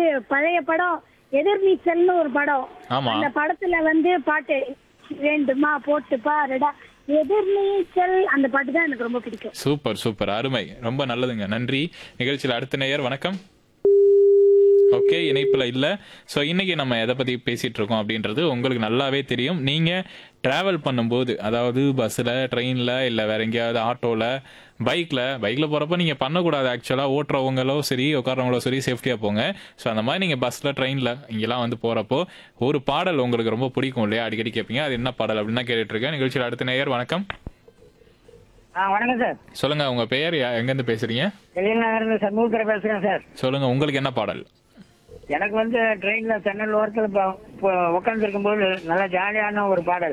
பழைய படம் எதிர்நீச்சல்னு ஒரு படம். ஆமா. அந்த படத்துல பாட்டு வேண்டுமா போட்டு பாருடா எதிர்நீச்சல், அந்த பாட்டு தான் எனக்கு ரொம்ப பிடிக்கும். சூப்பர் சூப்பர், அருமை, ரொம்ப நல்லதுங்க, நன்றி. நிகழ்ச்சியில் அடுத்த நேயர் வணக்கம். ஓகே, இணைப்புல இல்ல. ஸோ இன்னைக்கு நம்ம எதை பத்தி பேசிட்டு இருக்கோம் அப்படின்றது உங்களுக்கு நல்லாவே தெரியும். நீங்க டிராவல் பண்ணும்போது, அதாவது பஸ்ஸில், ட்ரெயினில், இல்லை வேற எங்கேயாவது ஆட்டோவில், பைக்கில் போகிறப்ப நீங்கள் பண்ணக்கூடாது. ஆக்சுவலாக ஓட்டுறவங்களோ சரி, உட்காரவங்களோ சரி, சேஃப்டியாக போங்க. ஸோ அந்த மாதிரி நீங்கள் பஸ்ஸில், ட்ரெயினில் இங்கெல்லாம் போகிறப்போ ஒரு பாடல் உங்களுக்கு ரொம்ப பிடிக்கும் இல்லையா, அடிக்கடி கேட்பீங்க. அது என்ன பாடல் அப்படின்னு தான் கேட்டுட்ருக்கேன். நிகழ்ச்சியில் அடுத்த நேயர் வணக்கம். வணக்கம் சார். சொல்லுங்க, உங்க பெயர், எங்கேருந்து பேசுறீங்க? வெளிநகர்ல சண்முகத்துல பேசுறேன் சார். சொல்லுங்க, உங்களுக்கு என்ன பாடல்? எனக்கு ட்ரெயின்ல ஜன்னல் ஓரத்துல உட்கார்ந்து இருக்கும்போது நல்லா ஜாலியான ஒரு பாடல்.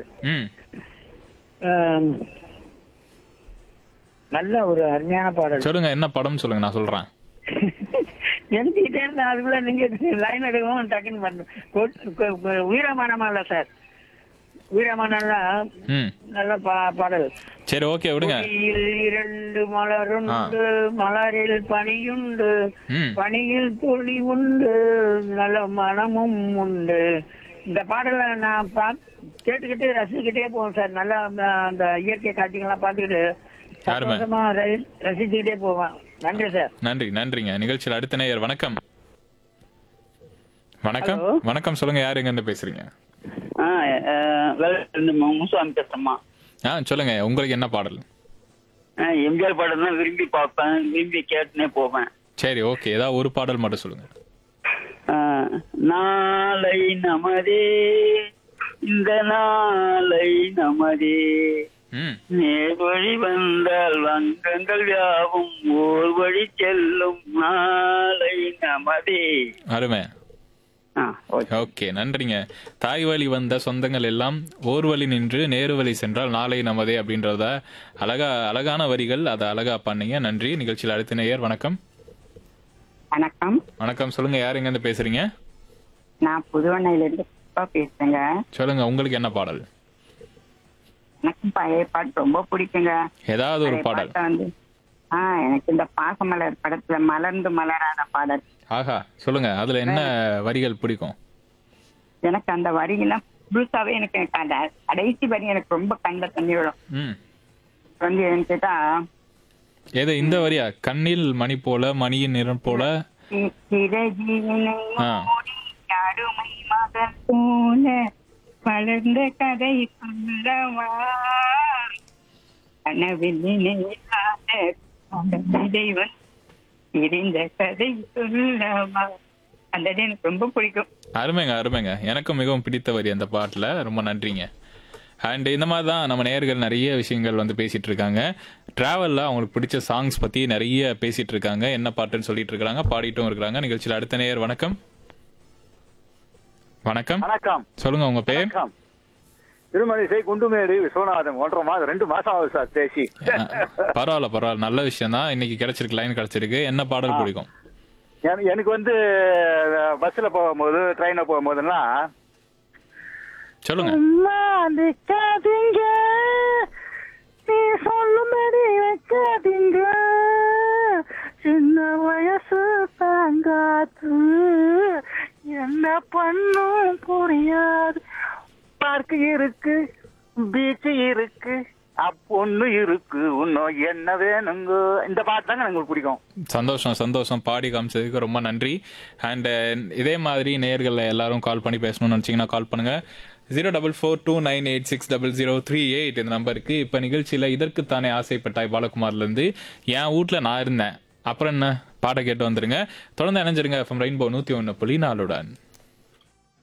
நல்ல ஒரு அருமையான பாடல். சொல்லுங்க, என்ன படம் சொல்லுங்க, நான் சொல்றேன். எழுதிக்கிட்டே இருந்தேன், அதுக்குள்ள நீங்க லைன் எடுக்கவும் டக்குன்னு பண்ணு. வீரமானமா இல்ல சார், வீரமானல்ல நல்ல பாடல். சரி, ஓகே, விடுங்க. இரண்டு மலருண்டு, மலரில் பனியுண்டு, பனியில் துளி உண்டு, நல்ல மனமும் உண்டு. இந்த பாடலை நான் கேட்டுக்கிட்டு ரசிச்சுக்கிட்டே போவேன் சார். நல்லா அந்த இயற்கை காட்சிகள்லாம் பார்த்துக்கிட்டு சந்தோஷமா ரசிச்சுக்கிட்டே போவேன். நன்றி சார். நன்றி, நன்றிங்க. நிகழ்ச்சியில் அடுத்த நேயர் வணக்கம். வணக்கம். வணக்கம், சொல்லுங்க, யாரு எங்க இருந்து பேசுறீங்க? முசுவாமி பேசுறேம்மா. சொல்லுங்க, உங்களுக்கு என்ன பாடல்? எம்ஜிஆர் பாடல் தான் விரும்பி பார்ப்பேன், விரும்பி கேட்டுனே போவேன். சரி, ஓகே, ஏதாவது ஒரு பாடல் மட்டும் சொல்லுங்க. நாளை நமதே, இந்த நாளை நமதே, நேர் வழி வந்தால் வங்கங்கள் யாவும் ஓர் வழி செல்லும், நாளை நமதே. அருமை. ஓகே, நன்றிங்க. தாய் வழி வந்த சொந்தங்கள் எல்லாம் ஓர் வழி நின்று நேரு வழி சென்றால் நாளை நமதே அப்படின்றத அழகான வரிகள், அதை அழகா பண்ணீங்க. நன்றி. நிகழ்ச்சியில் அடுத்த நேயர் வணக்கம். வணக்கம். வணக்கம், சொல்லுங்க, யார் எங்க இருந்து பேசுறீங்க? நான் புதுவண்ணையில இருந்து பேசுறேங்க. சொல்லுங்க, உங்களுக்கு என்ன பாடல்? எனக்கு பழைய பாட்டு ரொம்ப பிடிக்குங்க. ஏதாவது ஒரு பாடல். எனக்கு இந்த பாசமலர் படத்துல மலர்ந்து மலராத பாடல். ஆஹா, சொல்லுங்க, அதுல என்ன வரிகள் பிடிக்கும்? எனக்கு அந்த வரிகள்லாம் முழுசாவே எனக்கு அந்த கடைசி வரி எனக்கு ரொம்ப கண்ட தண்ணி விடும். என்ன கேட்டா, ஏதோ இந்த வரியா? கண்ணில் மணி போல, மணியின் நிறம் போல, அருமை மகள் போல வளர்ந்த கதை சொல்லவா, கனவில் தெய்வன் இருந்த கதை சொல்லவா. அந்த எனக்கு ரொம்ப பிடிக்கும். அருமைங்க, அருமைங்க. எனக்கும் மிகவும் பிடித்த வரி அந்த பாட்டுல. ரொம்ப நன்றிங்க. அண்ட் இந்த மாதிரி தான் நம்ம நேயர்கள் நிறைய விஷயங்கள் பேசிட்டு இருக்காங்க. டிராவல்ல அவங்களுக்கு பிடிச்ச சாங்ஸ் பத்தி நிறைய பேசிட்டு இருக்காங்க. என்ன பாட்டுன்னு சொல்லிட்டு இருக்காங்க, பாடிட்டும் இருக்காங்க. நிகழ்ச்சியில் அடுத்த நேயர் வணக்கம். வணக்கம். வணக்கம், சொல்லுங்க, உங்க பேர்? திருமணிசை குண்டுமேடு விஸ்வநாதன். 2 மாசம் ஆகுது சார் பேசி. பரவாயில்ல, நல்ல விஷயம் தான். இன்னைக்கு கிடைச்சிருக்கு, லைன் கிடைச்சிருக்கு. என்ன பாடல் பிடிக்கும்? எனக்கு பஸ்ல போகும்போது, ட்ரெயின்ல போகும்போதெல்லாம் சொல்லுங்க. நீ சொல்லும்படி வைக்காதீங்க, சின்ன வயசு தாங்காது, என்ன பண்ணும் புரியாது, பார்க் இருக்கு, பீச் இருக்கு, பொண்ணு இருக்கு, இன்னும் என்ன வேணுங்க. இந்த பாட்டு தாங்க எனக்கு பிடிக்கும். சந்தோஷம். பாடி காமிச்சதுக்கு ரொம்ப நன்றி. அண்ட் இதே மாதிரி நேயர்கள் எல்லாரும் கால் பண்ணி பேசணும்னு நினைச்சீங்கன்னா கால் பண்ணுங்க. 04429860038 இந்த நம்பருக்கு. இப்ப நிகழ்ச்சியில இதற்குத்தானே ஆசைப்பட்டாய் பாலகுமார்ல இருந்து என் வீட்டுல நான் இருந்தேன், அப்புறம் என்ன பாட கேட்டு வந்துருங்க. தொடர்ந்து இணைஞ்சிருங்க FM ரெயின்போ 101.4.